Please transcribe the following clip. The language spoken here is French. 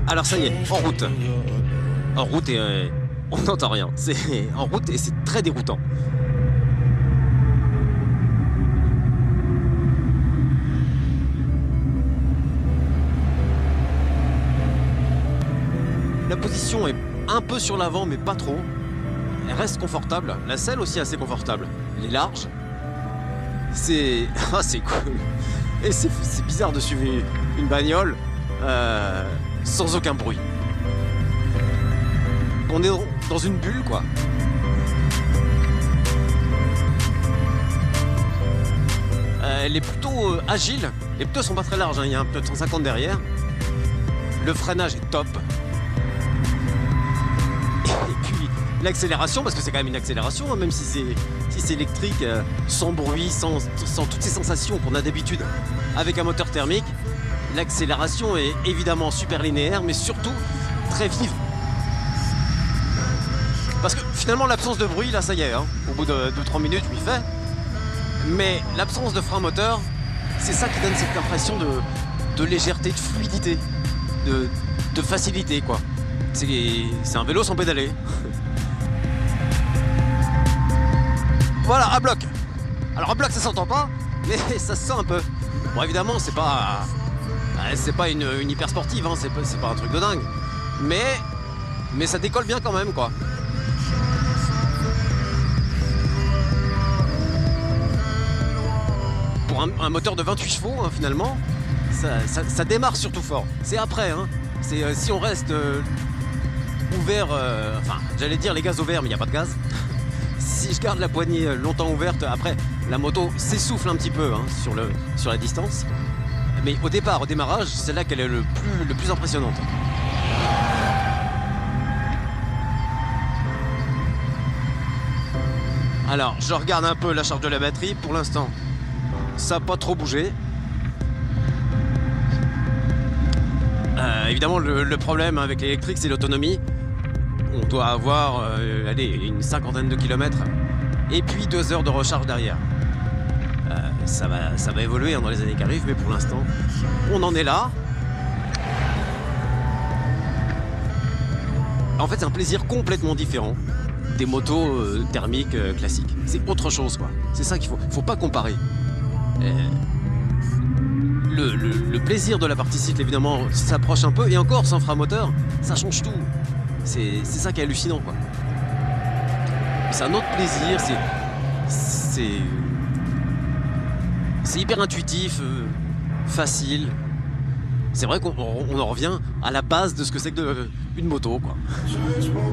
Alors ça y est, en route. En route et on n'entend rien. C'est en route et c'est très déroutant. La position est un peu sur l'avant, mais pas trop. Elle reste confortable. La selle aussi est assez confortable. Elle est large. C'est... Ah, c'est cool. Et c'est bizarre de suivre une bagnole sans aucun bruit. On est dans une bulle, quoi. Elle est plutôt agile. Les pneus sont pas très larges, hein. Il y a un pneu de 150 derrière. Le freinage est top. Et puis l'accélération, parce que c'est quand même une accélération, hein, même si c'est électrique, sans bruit, sans toutes ces sensations qu'on a d'habitude avec un moteur thermique. L'accélération est évidemment super linéaire, mais surtout très vive. Parce que finalement l'absence de bruit, là ça y est, hein, au bout de 3 minutes je m'y fais. Mais l'absence de frein moteur, c'est ça qui donne cette impression de légèreté, de fluidité, de facilité, quoi. C'est un vélo sans pédaler. Voilà, à bloc. Alors à bloc ça s'entend pas, mais ça se sent un peu. Bon évidemment c'est pas une hyper sportive, hein, c'est pas un truc de dingue. Mais ça décolle bien quand même, quoi. Pour un moteur de 28 chevaux, hein, finalement, ça démarre surtout fort. C'est après, hein. C'est si on reste ouvert, enfin, j'allais dire les gaz ouverts, mais il n'y a pas de gaz. Si je garde la poignée longtemps ouverte, après, la moto s'essouffle un petit peu, hein, sur la distance. Mais au départ, au démarrage, c'est là qu'elle est le plus impressionnante. Alors, je regarde un peu la charge de la batterie. Pour l'instant, ça n'a pas trop bougé. Évidemment, le problème avec l'électrique, c'est l'autonomie. On doit avoir allez, une cinquantaine de kilomètres et puis 2 heures de recharge derrière. Ça va évoluer, hein, dans les années qui arrivent, mais pour l'instant, on en est là. En fait, c'est un plaisir complètement différent des motos thermiques classiques. C'est autre chose, quoi. C'est ça qu'il faut pas comparer. Le plaisir de la partie cycle, évidemment, s'approche un peu, et encore, sans frein moteur, ça change tout. C'est ça qui est hallucinant, quoi. C'est un autre plaisir, c'est hyper intuitif, facile. C'est vrai qu'on en revient à la base de ce que c'est que une moto, quoi.